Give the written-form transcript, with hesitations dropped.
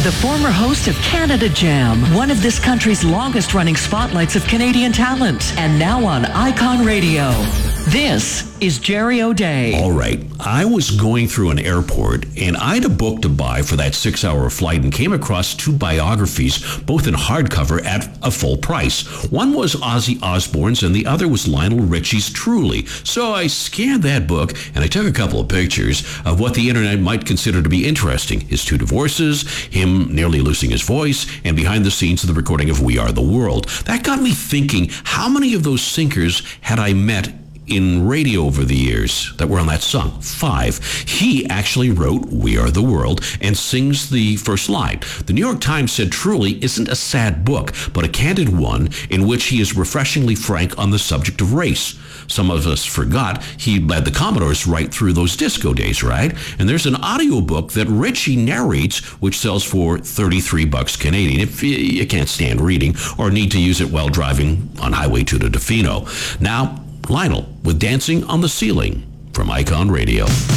the former host of Canada Jam, one of this country's longest-running spotlights of Canadian talent, and now on Icon Radio. This is Jerry O'Day. All right. I was going through an airport, and I had a book to buy for that 6-hour flight and came across 2 biographies, both in hardcover at a full price. One was Ozzy Osbourne's, and the other was Lionel Richie's Truly. So I scanned that book, and I took a couple of pictures of what the internet might consider to be interesting. His 2 divorces, him nearly losing his voice, and behind the scenes of the recording of We Are the World. That got me thinking, how many of those sinkers had I met in radio over the years that were on that song? 5. He actually wrote We Are the World and sings the first line. The New York Times said Truly isn't a sad book, but a candid one in which he is refreshingly frank on the subject of race. Some of us forgot he led the Commodores right through those disco days, right? And there's an audiobook that Richie narrates, which sells for $33 Canadian if you can't stand reading or need to use it while driving on Highway 2 to Tofino. Now, Lionel with Dancing on the Ceiling from Icon Radio.